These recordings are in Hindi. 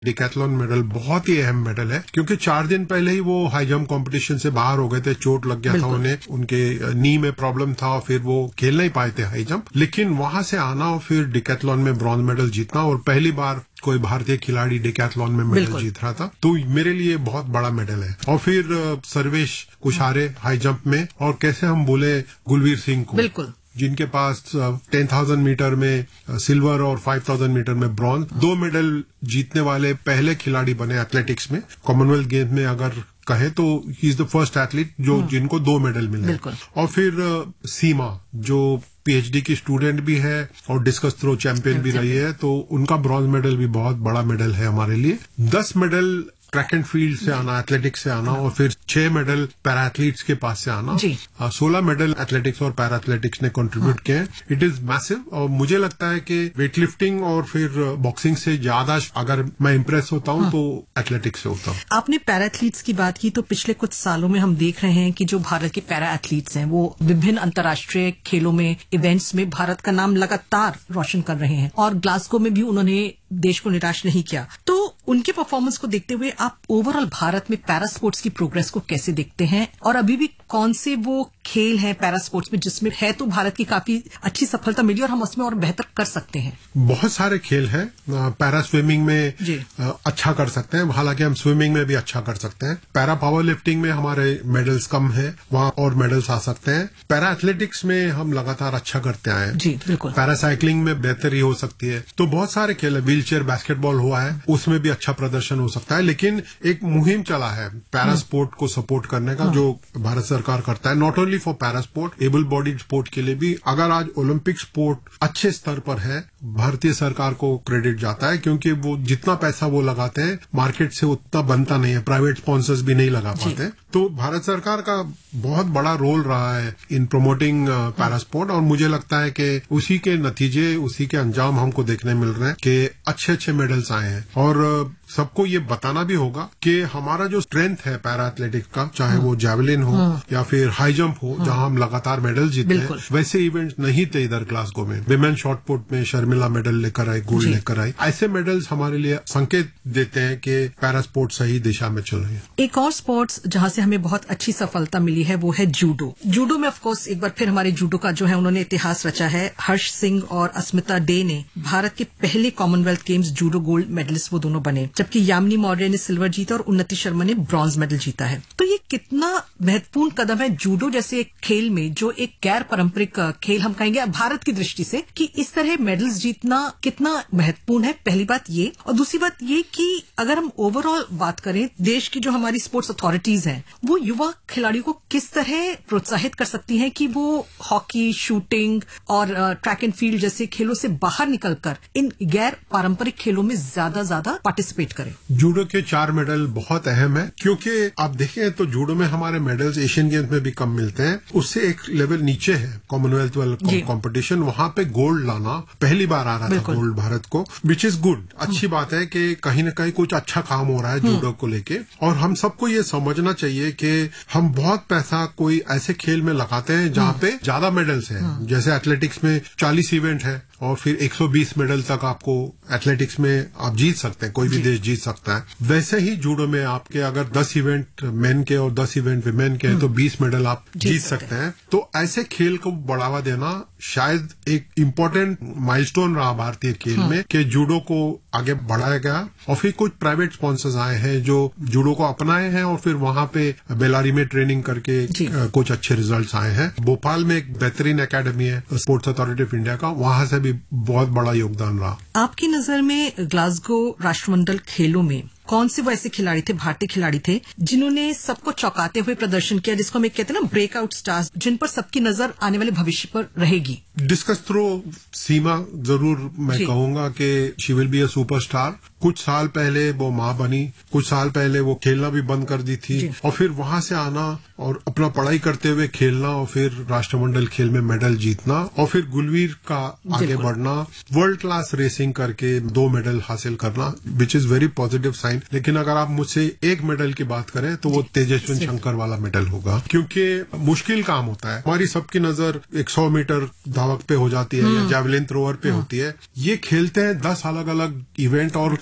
डिकैथलॉन मेडल बहुत ही अहम मेडल है, क्योंकि 4 दिन पहले ही वो हाई जंप कंपटीशन से बाहर हो गए थे, चोट लग गया था उन्हें, उनके नी में प्रॉब्लम था और फिर वो खेल नहीं पाए थे हाई जंप। लेकिन वहां से आना और फिर डिकैथलॉन में ब्रॉन्ज मेडल जीतना, और पहली बार कोई भारतीय खिलाड़ी डिकैथलॉन में मेडल जीत रहा था, तो मेरे लिए बहुत बड़ा मेडल है। और फिर सर्वेश कुशारे हाई जंप में, और कैसे हम बोले गुलवीर सिंह को, बिल्कुल, जिनके पास 10,000 मीटर में सिल्वर और 5,000 मीटर में ब्रॉन्ज, 2 मेडल जीतने वाले पहले खिलाड़ी बने एथलेटिक्स में। कॉमनवेल्थ गेम्स में अगर कहे तो he is the first athlete जो जिनको 2 मेडल मिले। और फिर सीमा जो पीएचडी की स्टूडेंट भी है और डिस्कस थ्रो चैंपियन भी रही है, तो उनका ब्रॉन्ज मेडल भी बहुत बड़ा मेडल है हमारे लिए। 10 मेडल ट्रैक एंड फील्ड से आना, एथलेटिक्स से आना, और फिर 6 मेडल पैरा एथलीट्स के पास से आना। 16 मेडल एथलेटिक्स और पैरा एथलेटिक्स ने कंट्रीब्यूट किए हैं। It is massive. और मुझे लगता है कि वेट लिफ्टिंग और फिर बॉक्सिंग से ज्यादा अगर मैं इम्प्रेस होता हूं तो एथलेटिक्स से होता हूं। आपने पैरा एथलीट्स की बात की, तो पिछले कुछ सालों में हम देख रहे हैं कि जो भारत के पैरा एथलीट्स हैं वो विभिन्न अंतर्राष्ट्रीय खेलों में, इवेंट्स में भारत का नाम लगातार रोशन कर रहे हैं, और ग्लासगो में भी उन्होंने देश को निराश नहीं किया। तो उनके परफॉर्मेंस को देखते हुए आप ओवरऑल भारत में पैरा स्पोर्ट्स की प्रोग्रेस को कैसे देखते हैं, और अभी भी कौन से वो खेल हैं पैरा स्पोर्ट्स में जिसमें है तो भारत की काफी अच्छी सफलता मिली और हम उसमें और बेहतर कर सकते हैं? बहुत सारे खेल हैं। पैरा स्विमिंग में अच्छा कर सकते हैं, हालांकि हम स्विमिंग में भी अच्छा कर सकते हैं। पैरा पावर लिफ्टिंग में हमारे मेडल्स कम है, वहां और मेडल्स आ सकते हैं। पैरा एथलेटिक्स में हम लगातार अच्छा करते आए हैं। जी बिल्कुल। पैरा साइकिलिंग में बेहतरी हो सकती है। तो बहुत सारे खेल है। व्हील चेयर बास्केटबॉल हुआ है, उसमें भी अच्छा प्रदर्शन हो सकता है। लेकिन एक मुहिम चला है पैरा स्पोर्ट को सपोर्ट करने का, जो भारत सरकार करता है, not only for para sport, able bodied sport के लिए भी। अगर आज ओलंपिक स्पोर्ट अच्छे स्तर पर है, भारतीय सरकार को क्रेडिट जाता है, क्योंकि वो जितना पैसा वो लगाते हैं मार्केट से उतना बनता नहीं है, प्राइवेट स्पॉन्सर्स भी नहीं लगा पाते। तो भारत सरकार का बहुत बड़ा रोल रहा है इन प्रमोटिंग पैरा स्पोर्ट, और मुझे लगता है कि उसी के नतीजे, उसी के अंजाम हमको देखने मिल रहे हैं कि अच्छे अच्छे मेडल्स आए हैं। और सबको ये बताना भी होगा कि हमारा जो स्ट्रेंथ है पैरा एथलेटिक्स का, चाहे वो जैवलिन हो या फिर हाई जंप हो, जहां हम लगातार मेडल जीते हैं, वैसे इवेंट्स नहीं थे इधर ग्लासगो में। विमेन शॉट पुट में शर्मिला मेडल लेकर आई, गोल्ड लेकर आई। ऐसे मेडल्स हमारे लिए संकेत देते हैं कि पैरा स्पोर्ट सही दिशा में चल रही है। एक और स्पोर्ट्स जहां से हमें बहुत अच्छी सफलता मिली है वो है जूडो। जूडो में ऑफकोर्स एक बार फिर हमारे जूडो का जो है उन्होंने इतिहास रचा है। हर्ष सिंह और अस्मिता डे ने भारत के पहले Commonwealth games judo gold medallist वो दोनों बने, जबकि यामिनी मौर्य ने सिल्वर जीता और उन्नति शर्मा ने ब्रॉन्ज मेडल जीता है। तो ये कितना महत्वपूर्ण कदम है जूडो जैसे एक खेल में, जो एक गैर पारंपरिक खेल हम कहेंगे भारत की दृष्टि से, कि इस तरह मेडल्स जीतना कितना महत्वपूर्ण है। पहली बात ये, और दूसरी बात ये कि अगर हम ओवरऑल बात करें, देश की जो हमारी स्पोर्ट्स अथॉरिटीज हैं वो युवा खिलाड़ियों को किस तरह प्रोत्साहित कर सकती हैं कि वो हॉकी, शूटिंग और ट्रैक एंड फील्ड जैसे खेलों से बाहर निकलकर इन गैर पारंपरिक खेलों में ज्यादा पार्टिसिपेट करें। जूडो के 4 मेडल बहुत अहम है, क्योंकि आप देखें तो जूडो में हमारे मेडल्स एशियन गेम्स में भी कम मिलते हैं। उससे एक लेवल नीचे है कॉमनवेल्थ कंपटीशन, वहां पे गोल्ड लाना पहली बार आ रहा था गोल्ड भारत को, विच इज गुड। अच्छी बात है कि कहीं न कहीं कुछ अच्छा काम हो रहा है जूडो को लेके। और हम सबको ये समझना चाहिए कि हम बहुत पैसा कोई ऐसे खेल में लगाते हैं जहाँ पे ज्यादा मेडल्स हैं। जैसे एथलेटिक्स में 40 इवेंट है और फिर 120 मेडल तक आपको एथलेटिक्स में आप जीत सकते हैं, कोई भी देश जीत सकता है। वैसे ही जूडो में आपके अगर 10 इवेंट मेन के और 10 इवेंट विमेन के हैं तो 20 मेडल आप जीत सकते हैं। तो ऐसे खेल को बढ़ावा देना शायद एक इम्पोर्टेंट माइलस्टोन रहा भारतीय खेल में, कि जूडो को आगे बढ़ाया गया। और फिर कुछ प्राइवेट स्पॉन्सर्स आए हैं जो जूडो को अपनाए हैं, और फिर वहां पे बेलारी में ट्रेनिंग करके कुछ अच्छे रिजल्ट्स आए हैं। भोपाल में एक बेहतरीन एकेडमी है स्पोर्ट्स अथॉरिटी ऑफ इंडिया का, वहां से भी बहुत बड़ा योगदान रहा। आपकी नजर में ग्लासगो राष्ट्रमंडल खेलों में कौन से वो ऐसे खिलाड़ी थे, भारतीय खिलाड़ी थे, जिन्होंने सबको चौंकाते हुए प्रदर्शन किया, जिसको हम कहते हैं ना ब्रेकआउट स्टार्स, जिन पर सबकी नजर आने वाले भविष्य पर रहेगी? डिस्कस थ्रो सीमा जरूर मैं कहूंगा कि she will be a superstar. कुछ साल पहले वो मां बनी, कुछ साल पहले वो खेलना भी बंद कर दी थी, और फिर वहां से आना और अपना पढ़ाई करते हुए खेलना, और फिर राष्ट्रमंडल खेल में मेडल जीतना, और फिर गुलवीर का आगे बढ़ना, वर्ल्ड क्लास रेसिंग करके 2 मेडल हासिल करना, which is very positive sign. लेकिन अगर आप मुझसे एक मेडल की बात करें तो वो तेजस्विन शंकर वाला मेडल होगा, क्योंकि मुश्किल काम होता है। हमारी सबकी नजर 100 मीटर धावक पे हो जाती है या जैवलिन थ्रोअर पे होती है। ये खेलते हैं 10 अलग अलग इवेंट, और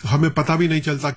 हमें पता भी नहीं चलता